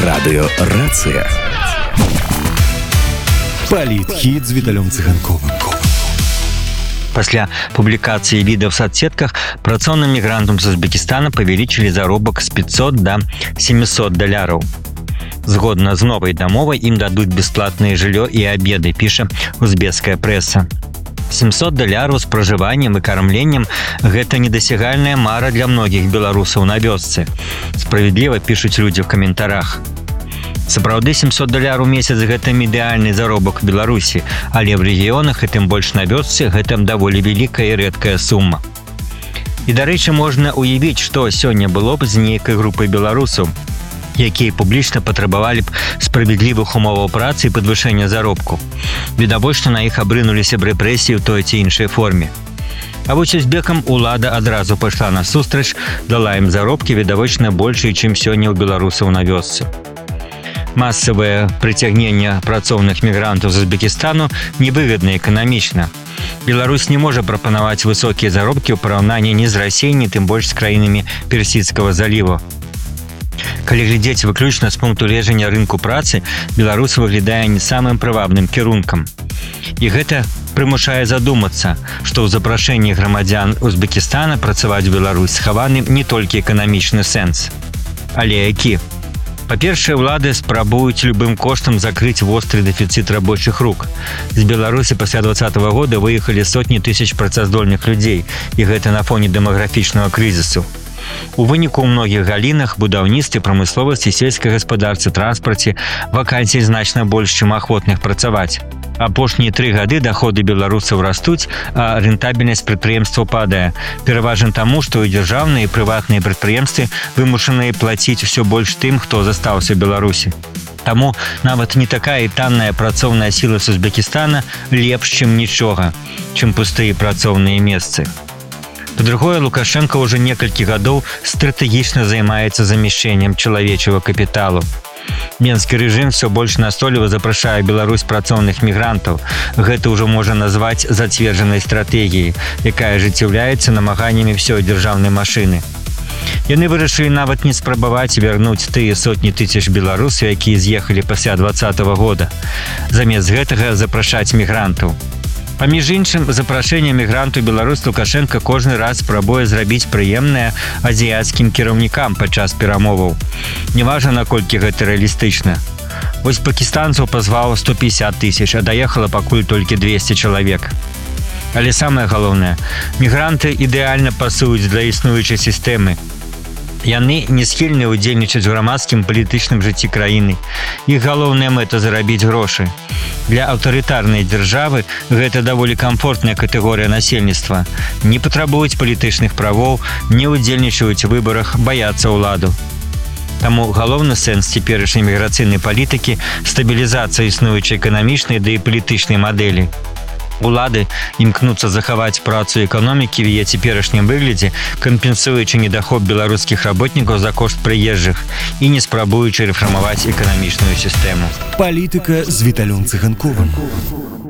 Радыё «Рацыя». Палітхіт з Віталём Цыганковым. Пасля публікацыі відэа в соцсетках працоўным мігрантам з Узбекістана павялічылі заробак з 500 да $700. Згодна з новай дамовай ім дадуць бясплатнае жыллё і абеды, піша узбекская прэса. $700 з пражываннем і кармленнем – гэта недасягальная мара для многіх беларусаў на вёсцы. Справядліва пішуць людзі ў каментарах. Сапраўды $700 у месяц – гэта ідэальны заробак у Беларусі, але ў рэгіёнах і тым больш на вёсцы гэта даволі вялікая і рэдкая сума. І, дарэчы, можна ўявіць, што сёння было б з нейкай групай беларусаў, якія публічна патрабавалі б справядлівых умоваў працы і падвышэння заробку. Відавочна, на іх абрынуліся б рэпрэсіі ў той ці іншай форме. А вось узбекам улада адразу пайшла насустрач, дала ім заробкі, відавочна, большыя, чым сёння ў беларусаў на вёсцы. Масавае прыцягненне працоўных мігрантаў з Узбекістану невыгадна эканамічна. Беларусь не можа прапанаваць высокія заробкі ў параўнанні ні з Расіяй, ні тым больш з краінамі Персідскага заліву. Калі глядзець выключна з пункту гледжання рынку працы, Беларусь выглядае не самым прывабным кірункам. І гэта прымушае задумацца, што ў запрашэнні грамадзян Узбекістана працаваць у Беларусь схаваны не толькі эканамічны сэнс. Але які? Па-першае, улады спрабуюць любым коштам закрыць востры дэфіцыт рабочых рук. З Беларусі пасля 2020 года выехалі сотні тысяч працаздольных людзей, і гэта на фоне дэмаграфічнага крызісу. У выніку ў многіх галінах, будаўніцтве, прамысловасці, сельскай гаспадарцы, транспарце вакансій значна больш, чым ахвотных працаваць. Апошнія 3 гады даходы беларусаў растуць, а рэнтабельнасць прадпрыемстваў падае. Пераважна таму, што і дзяржаўныя, і прыватныя прадпрыемствы вымушаныя плаціць усё больш тым, хто застаўся ў Беларусі. Таму нават не такая танная працоўная сіла з Узбекістана лепш, чым нічога, чым пустыя працоўныя месцы. Па-другое, Лукашенко ўжо некалькі гадоў стратэгічна займаецца замяшчэннем чалавечага капіталу. Менскі рэжым все больш настойліва запрашае Беларусь працоўных мігрантаў. Гэта ўжо можна назваць зацверджанай стратэгіяй, якая ажыццяўляецца намаганнямі ўсёй дзяржаўнай машыны. Яны вырашылі нават не спрабаваць вярнуць тыя сотні тысяч беларусаў, якія з'ехалі пасля 2020 года. Замест гэтага запрашаць мігрантаў. Паміж іншым, запрашэнне мігранту Беларусь Лукашенко кожны раз спрабуе зрабіць прыемнае азіяцкім кіраўнікам падчас перамоваў. Неважна, наколькі гэта рэалістычна. Вось пакістанцаў пазваў 150 тысяч, а даехала пакуль толькі 200 чалавек. Але самае галоўнае, мігранты ідэальна пасуюць для існуючай сістэмы. Яны не схільны ўдзельнічаць у грамадскім палітычным жыцці краіны. Іх галоўная мэта – зарабіць грошы. Для аўтарытарнай дзяржавы гэта даволі камфортная катэгорыя насельніцтва. Не патрабуюць палітычных правоў, не ўдзельнічаюць у выбарах, баяцца ўладу. Таму галоўны сэнс цяперашняй міграцыйнай палітыкі – стабілізацыя існуючай эканамічнай ды і палітычнай мадэлі. Улады імкнуцца захаваць працу эканомікі в яе цяперашнім выглядзе, кампенсуючы недахоп беларускіх работнікаў за кошт прыезджых і не спрабуючы рэфармаваць эканамічную сістэму. Палітыка з Віталём Цыганковым.